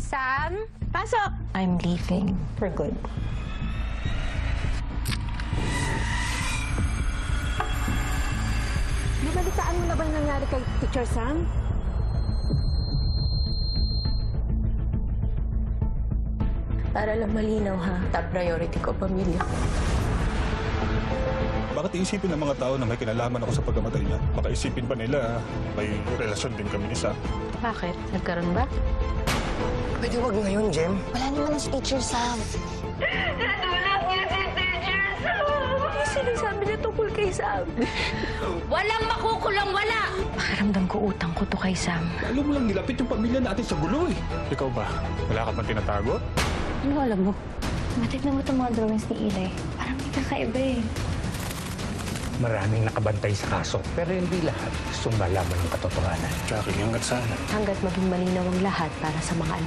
Sam? Pasok! I'm leaving for good. Nabalitaan mo na ba yung nangyari kay Teacher Sam? Para lang malinaw ha, top priority ko, pamilya ko. Bakit iisipin ng mga tao na may kinalaman ako sa pagkamatay niya? Baka isipin pa nila may relasyon din kami ni Sam. Bakit? Nagkaroon ba? Pwede wag ngayon, Jem. Wala naman ang Teacher Sam. Natulak niya si Teacher Sam! Ano sinasabi niya tungkol kay Sam? Walang makukulang wala! Pakiramdam ko utang ko to kay Sam. Alam mo lang nilapit yung pamilya natin sa gulo eh. Ikaw ba? Wala ka bang tinatago? Ano alam mo? Matignan mo itong mga drawings ni Eli. Parang may kakaiba eh. Maraming nakabantay sa kaso, pero hindi lahat gustong malaman ng katotohanan. Jackie, hanggat sana. Hanggat maging malinaw ang lahat para sa mga anak.